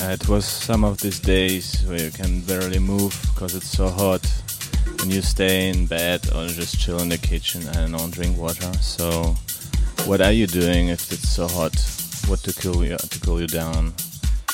It was some of these days where you can barely move because it's so hot, and you stay in bed or just chill in the kitchen and don't drink water. So, what are you doing if it's so hot? What to cool you down?